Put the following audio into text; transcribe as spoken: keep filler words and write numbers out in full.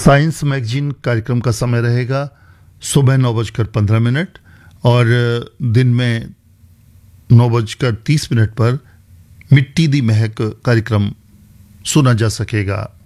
Science magazine कार्यक्रम का समय रहेगा सुबह नौ बजकर पंद्रह मिनट और दिन में नौ बजकर तीस मिनट पर मिट्टी दी महक कार्यक्रम सुना जा सकेगा।